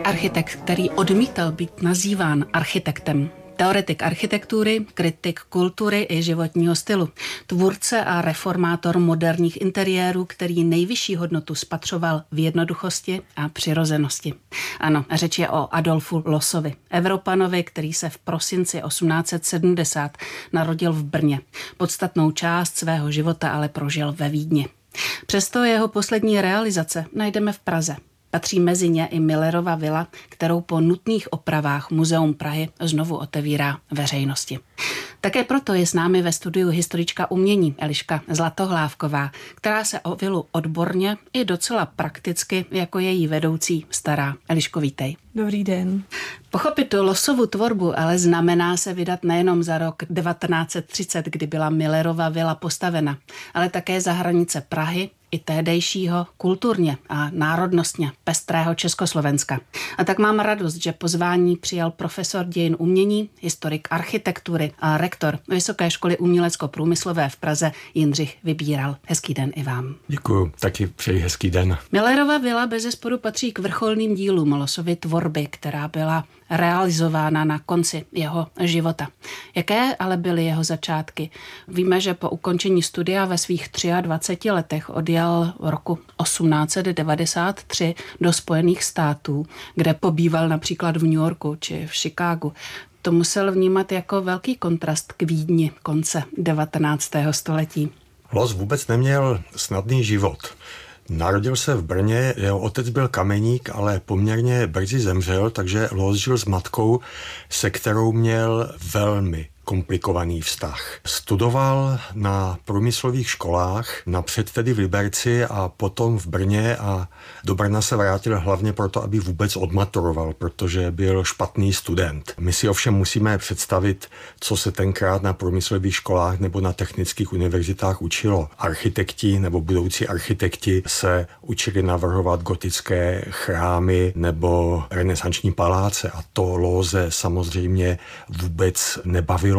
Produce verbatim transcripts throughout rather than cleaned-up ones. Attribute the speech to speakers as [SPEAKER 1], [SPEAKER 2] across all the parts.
[SPEAKER 1] Architekt, který odmítal být nazýván architektem. Teoretik architektury, kritik kultury i životního stylu. Tvůrce a reformátor moderních interiérů, který nejvyšší hodnotu spatřoval v jednoduchosti a přirozenosti. Ano, řeč je o Adolfu Lossovi, Evropanovi, který se v prosinci osmnáct set sedmdesát narodil v Brně. Podstatnou část svého života ale prožil ve Vídni. Přesto jeho poslední realizace najdeme v Praze. Patří mezi ně i Millerova vila, kterou po nutných opravách Muzeum Prahy znovu otevírá veřejnosti. Také proto je s námi ve studiu historička umění Eliška Zlatohlávková, která se o vilu odborně i docela prakticky jako její vedoucí stará. Eliško, vítej.
[SPEAKER 2] Dobrý den.
[SPEAKER 1] Pochopit Lossovu tvorbu ale znamená se vydat nejenom za rok devatenáct set třicet, kdy byla Millerova vila postavena, ale také za hranice Prahy i tehdejšího kulturně a národnostně pestrého Československa. A tak mám radost, že pozvání přijal profesor dějin umění, historik architektury a rektor Vysoké školy umělecko-průmyslové v Praze Jindřich Vybíral. Hezký den i vám.
[SPEAKER 3] Děkuju, taky přeji hezký den.
[SPEAKER 1] Millerova vila bezesporu patří k vrcholným dílům Lossovy tvorby, která byla realizována na konci jeho života. Jaké ale byly jeho začátky? Víme, že po ukončení studia ve svých dvaceti třech letech odjel roku osmnáct set devadesát tři do Spojených států, kde pobýval například v New Yorku či v Chicagu. To musel vnímat jako velký kontrast k Vídni konce devatenáctého století.
[SPEAKER 3] Loss vůbec neměl snadný život. Narodil se v Brně, jeho otec byl kameník, ale poměrně brzy zemřel, takže Loss žil s matkou, se kterou měl velmi komplikovaný vztah. Studoval na průmyslových školách, napřed tedy v Liberci a potom v Brně, a do Brna se vrátil hlavně proto, aby vůbec odmaturoval, protože byl špatný student. My si ovšem musíme představit, co se tenkrát na průmyslových školách nebo na technických univerzitách učilo. Architekti nebo budoucí architekti se učili navrhovat gotické chrámy nebo renesanční paláce, a to Losse samozřejmě vůbec nebavilo.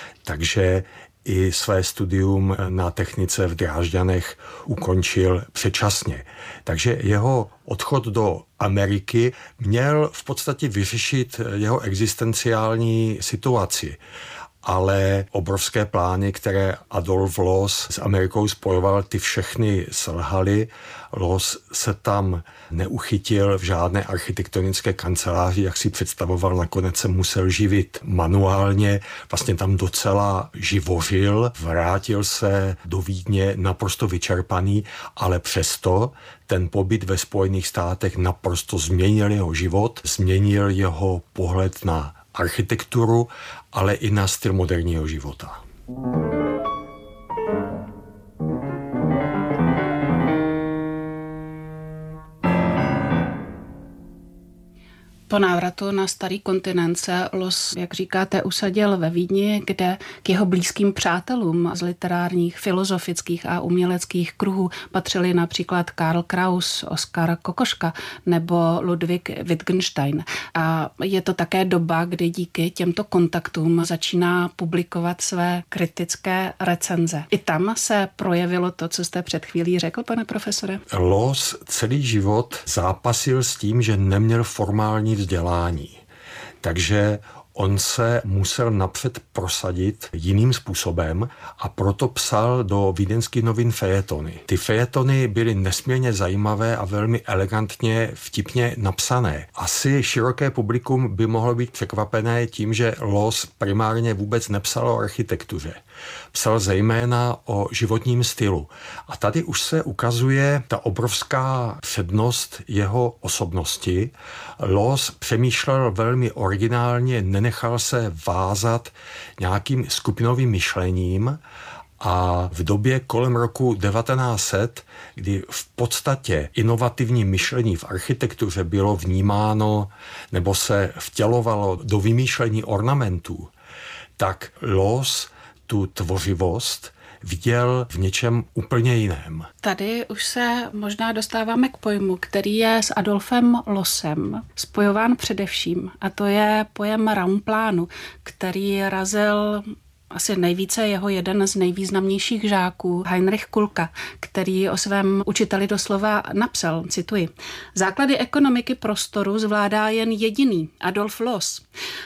[SPEAKER 3] Takže i své studium na technice v Drážďanech ukončil předčasně. Takže jeho odchod do Ameriky měl v podstatě vyřešit jeho existenciální situaci. Ale obrovské plány, které Adolf Loss s Amerikou spojoval, ty všechny selhaly. Loss se tam neuchytil v žádné architektonické kanceláři, jak si představoval, nakonec se musel živit manuálně, vlastně tam docela živořil, vrátil se do Vídně naprosto vyčerpaný, ale přesto ten pobyt ve Spojených státech naprosto změnil jeho život, změnil jeho pohled na architekturu, ale i na styl moderního života.
[SPEAKER 1] Po návratu na starý kontinent se Loss, jak říkáte, usadil ve Vídni, kde k jeho blízkým přátelům z literárních, filozofických a uměleckých kruhů patřili například Karl Kraus, Oskar Kokoška nebo Ludwig Wittgenstein. A je to také doba, kdy díky těmto kontaktům začíná publikovat své kritické recenze. I tam se projevilo to, co jste před chvílí řekl, pane profesore?
[SPEAKER 3] Loss celý život zápasil s tím, že neměl formální vzdělání. Takže on se musel napřed prosadit jiným způsobem a proto psal do vídeňských novin fejetony. Ty fejetony byly nesmírně zajímavé a velmi elegantně, vtipně napsané. Asi široké publikum by mohlo být překvapené tím, že Loss primárně vůbec nepsal o architektuře. Psal zejména o životním stylu. A tady už se ukazuje ta obrovská přednost jeho osobnosti. Loss přemýšlel velmi originálně, nenechal se vázat nějakým skupinovým myšlením, a v době kolem roku devatenáct set, kdy v podstatě inovativní myšlení v architektuře bylo vnímáno nebo se vtělovalo do vymýšlení ornamentů, tak Loss tu tvořivost viděl v něčem úplně jiném.
[SPEAKER 1] Tady už se možná dostáváme k pojmu, který je s Adolfem Lossem spojován především, a to je pojem Raumplánu, který razil asi nejvíce jeho jeden z nejvýznamnějších žáků, Heinrich Kulka, který o svém učiteli doslova napsal, cituji, základy ekonomiky prostoru zvládá jen jediný, Adolf Loos.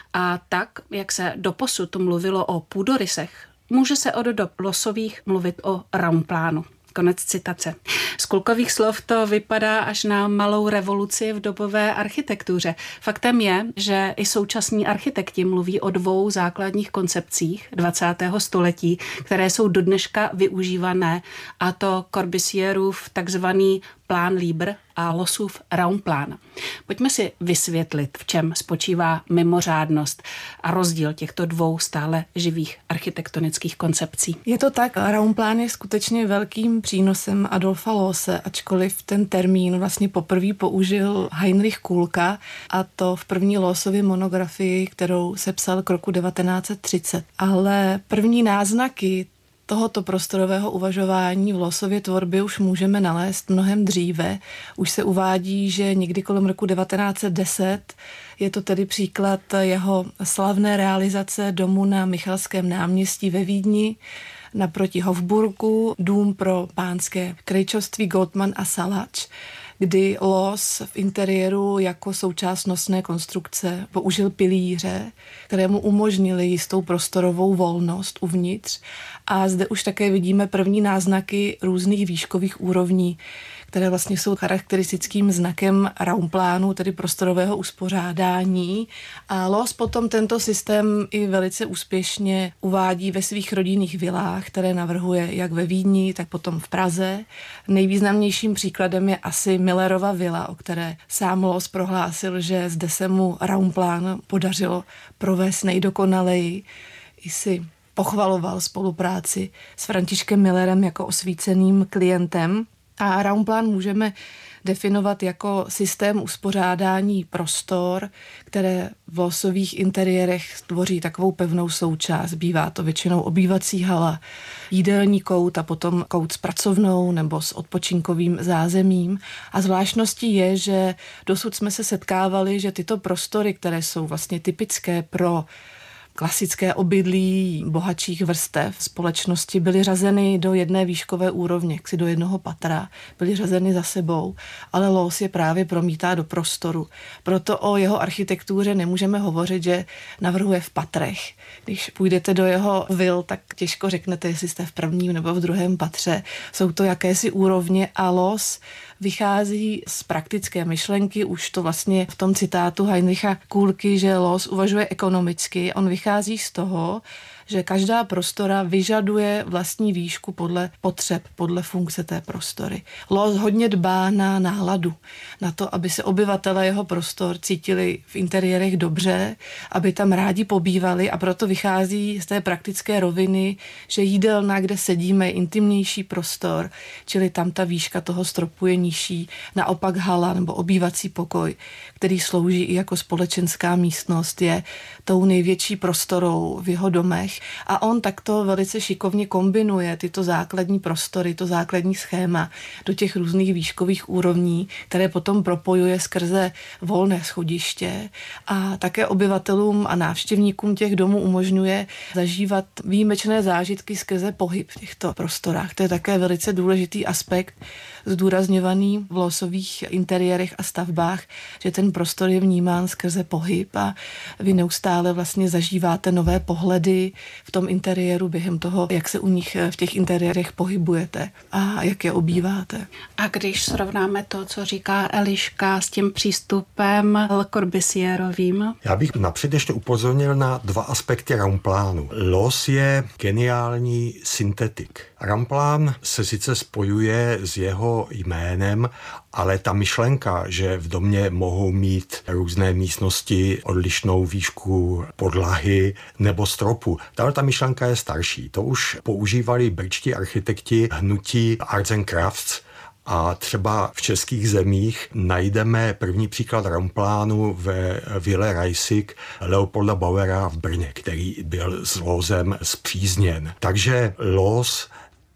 [SPEAKER 1] A tak, jak se doposud mluvilo o půdorysech, může se od dob Loosových mluvit o Raumplánu. Konec citace. Z Kulkových slov to vypadá až na malou revoluci v dobové architektuře. Faktem je, že i současní architekti mluví o dvou základních koncepcích dvacátého století, které jsou dodneška využívané, a to Corbusierův takzvaný plán Liber a Loosův Raumplán. Pojďme si vysvětlit, v čem spočívá mimořádnost a rozdíl těchto dvou stále živých architektonických koncepcí.
[SPEAKER 2] Je to tak, Raumplán je skutečně velkým přínosem Adolfa Loose, ačkoliv ten termín vlastně poprvé použil Heinrich Kulka, a to v první Loosově monografii, kterou sepsal k roku devatenáct set třicet. Ale první náznaky tohoto prostorového uvažování v Loosově tvorbě už můžeme nalézt mnohem dříve. Už se uvádí, že někdy kolem roku devatenáct set deset, je to tedy příklad jeho slavné realizace domu na Michalském náměstí ve Vídni, naproti Hofburgu, dům pro pánské krejčovství Goldman a Salač, kdy Loos v interiéru jako součást nosné konstrukce použil pilíře, které mu umožnily jistou prostorovou volnost uvnitř. A zde už také vidíme první náznaky různých výškových úrovní, které vlastně jsou charakteristickým znakem Raumplánu, tedy prostorového uspořádání. A Loos potom tento systém i velice úspěšně uvádí ve svých rodinných vilách, které navrhuje jak ve Vídni, tak potom v Praze. Nejvýznamnějším příkladem je asi Millerova vila, o které sám Loos prohlásil, že zde se mu Raumplán podařilo provést nejdokonaleji. I si pochvaloval spolupráci s Františkem Millerem jako osvíceným klientem. A Raumplán můžeme definovat jako systém uspořádání prostor, které v Loosových interiérech tvoří takovou pevnou součást. Bývá to většinou obývací hala, jídelní kout a potom kout s pracovnou nebo s odpočinkovým zázemím. A zvláštností je, že dosud jsme se setkávali, že tyto prostory, které jsou vlastně typické pro klasické obydlí bohatších vrstev společnosti, byly řazeny do jedné výškové úrovně, jaksi do jednoho patra, byly řazeny za sebou, ale Loos je právě promítá do prostoru. Proto o jeho architektuře nemůžeme hovořit, že navrhuje v patrech. Když půjdete do jeho vil, tak těžko řeknete, jestli jste v prvním nebo v druhém patře. Jsou to jakési úrovně a Loos vychází z praktické myšlenky, už to vlastně v tom citátu Heinricha Kulky, že Loos uvažuje ekonomicky. On vychází z toho, že každá prostora vyžaduje vlastní výšku podle potřeb, podle funkce té prostory. Loos hodně dbá na náladu, na to, aby se obyvatelé jeho prostor cítili v interiérech dobře, aby tam rádi pobývali, a proto vychází z té praktické roviny, že jídelna, kde sedíme, je intimnější prostor, čili tam ta výška toho stropu je nižší, naopak hala nebo obývací pokoj, který slouží i jako společenská místnost, je tou největší prostorou v jeho domech. A on takto velice šikovně kombinuje tyto základní prostory, to základní schéma do těch různých výškových úrovní, které potom propojuje skrze volné schodiště, a také obyvatelům a návštěvníkům těch domů umožňuje zažívat výjimečné zážitky skrze pohyb v těchto prostorách. To je také velice důležitý aspekt zdůrazňovaný v Loosových interiérech a stavbách, že ten prostor je vnímán skrze pohyb a vy neustále vlastně zažíváte nové pohledy v tom interiéru během toho, jak se u nich v těch interiérech pohybujete a jak je obýváte.
[SPEAKER 1] A když srovnáme to, co říká Eliška, s tím přístupem Le Corbusierovým?
[SPEAKER 3] Já bych napřed ještě upozornil na dva aspekty Raumplánu. Loos je geniální syntetik. Raumplán se sice spojuje s jeho jménem, ale ta myšlenka, že v domě mohou mít různé místnosti odlišnou výšku podlahy nebo stropu, tato ta myšlenka je starší. To už používali britští architekti hnutí Arts and Crafts, a třeba v českých zemích najdeme první příklad Raumplánu ve Ville Reisig Leopolda Bauera v Brně, který byl s Loosem spřízněn. Takže Loos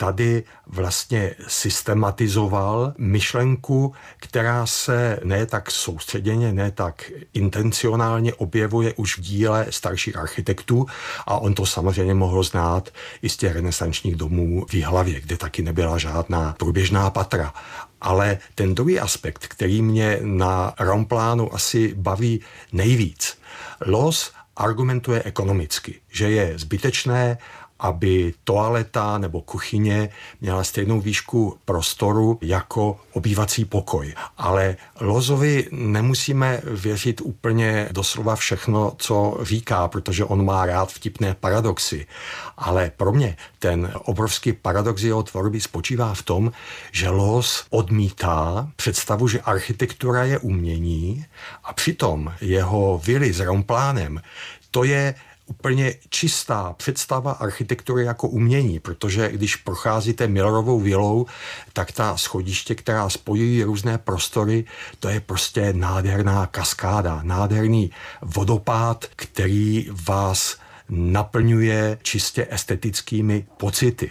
[SPEAKER 3] tady vlastně systematizoval myšlenku, která se ne tak soustředěně, ne tak intencionálně objevuje už v díle starších architektů a on to samozřejmě mohl znát i z těch renesančních domů v Jihlavě, kde taky nebyla žádná průběžná patra. Ale ten druhý aspekt, který mě na Raumplánu asi baví nejvíc, Loos argumentuje ekonomicky, že je zbytečné, aby toaleta nebo kuchyně měla stejnou výšku prostoru jako obývací pokoj. Ale Loosovi nemusíme věřit úplně doslova všechno, co říká, protože on má rád vtipné paradoxy. Ale pro mě ten obrovský paradox jeho tvorby spočívá v tom, že Loos odmítá představu, že architektura je umění a přitom jeho vily s Raumplánem, to je úplně čistá představa architektury jako umění, protože když procházíte Millerovou vilou, tak ta schodiště, která spojují různé prostory, to je prostě nádherná kaskáda, nádherný vodopád, který vás naplňuje čistě estetickými pocity.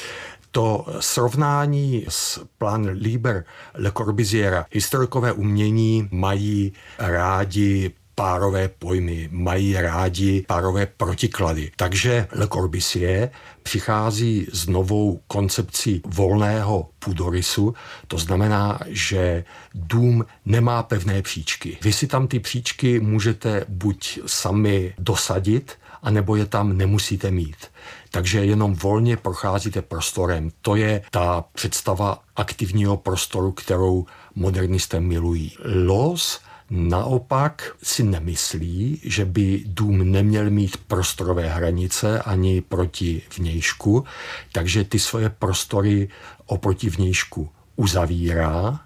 [SPEAKER 3] To srovnání s Plan Liber Le Corbusiera, historikové umění mají rádi párové pojmy, mají rádi párové protiklady. Takže Le Corbusier přichází s novou koncepcí volného půdorysu, to znamená, že dům nemá pevné příčky. Vy si tam ty příčky můžete buď sami dosadit, anebo je tam nemusíte mít. Takže jenom volně procházíte prostorem. To je ta představa aktivního prostoru, kterou modernisté milují. Loos naopak si nemyslí, že by dům neměl mít prostorové hranice ani proti vnějšku, takže ty svoje prostory oproti vnějšku uzavírá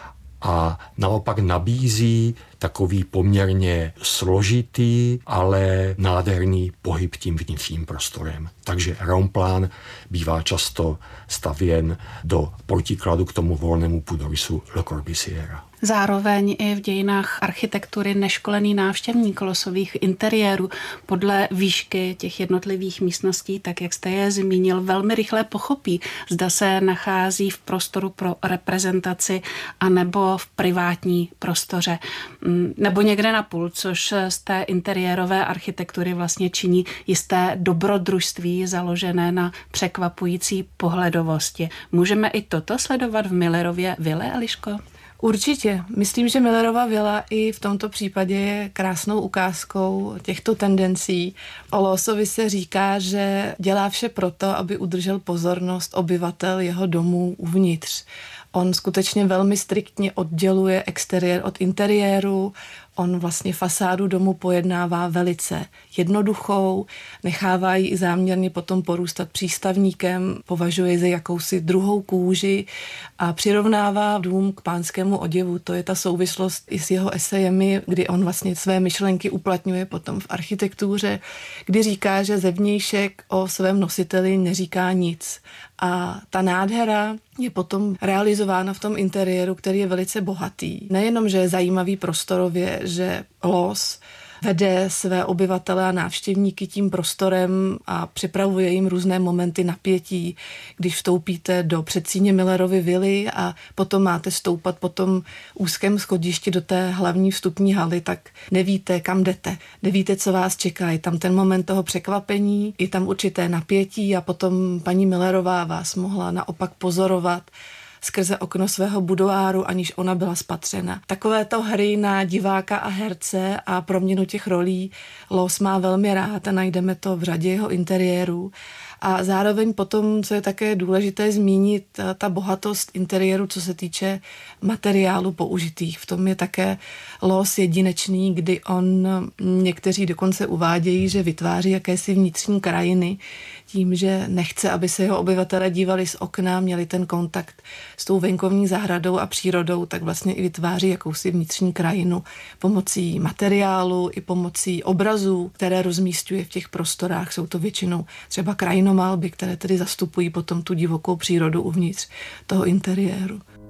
[SPEAKER 3] a naopak nabízí takový poměrně složitý, ale nádherný pohyb tím vnitřním prostorem. Takže Raumplán bývá často stavěn do protikladu k tomu volnému půdorysu Le Corbusiera.
[SPEAKER 1] Zároveň i v dějinách architektury neškolený návštěvník Loosových interiérů podle výšky těch jednotlivých místností, tak jak jste je zmínil, velmi rychle pochopí, zda se nachází v prostoru pro reprezentaci anebo v privátní prostoře, nebo někde na půl, což z té interiérové architektury vlastně činí jisté dobrodružství založené na překvapující pohledovosti. Můžeme i toto sledovat v Millerově vile, Eliško?
[SPEAKER 2] Určitě. Myslím, že Millerova vila i v tomto případě je krásnou ukázkou těchto tendencí. O Loosovi se říká, že dělá vše proto, aby udržel pozornost obyvatel jeho domů uvnitř. On skutečně velmi striktně odděluje exteriér od interiéru, on vlastně fasádu domu pojednává velice jednoduchou, nechává ji i záměrně potom porůstat přístavníkem, považuje za jakousi druhou kůži a přirovnává dům k pánskému oděvu. To je ta souvislost i s jeho esejemi, kdy on vlastně své myšlenky uplatňuje potom v architektuře, kdy říká, že zevnějšek o svém nositeli neříká nic. A ta nádhera je potom realizována v tom interiéru, který je velice bohatý. Nejenom, že je zajímavý prostorově, že Loos vede své obyvatele a návštěvníky tím prostorem a připravuje jim různé momenty napětí. Když vstoupíte do předsíně Millerovy vily a potom máte stoupat po tom úzkém schodišti do té hlavní vstupní haly, tak nevíte, kam jdete. Nevíte, co vás čeká. Je tam ten moment toho překvapení, je tam určité napětí a potom paní Millerová vás mohla naopak pozorovat skrze okno svého budoáru, aniž ona byla spatřena. Takovéto hry na diváka a herce a proměnu těch rolí Loos má velmi rád a najdeme to v řadě jeho interiérů. A zároveň potom, co je také důležité zmínit, ta bohatost interiéru, co se týče materiálu použitých. V tom je také Loos jedinečný, kdy on, někteří dokonce uvádějí, že vytváří jakési vnitřní krajiny tím, že nechce, aby se jeho obyvatelé dívali z okna, měli ten kontakt s tou venkovní zahradou a přírodou, tak vlastně i vytváří jakousi vnitřní krajinu pomocí materiálu i pomocí obrazů, které rozmísťuje v těch prostorách. Jsou to většinou třeba krajinomalby, které tedy zastupují potom tu divokou přírodu uvnitř toho interiéru.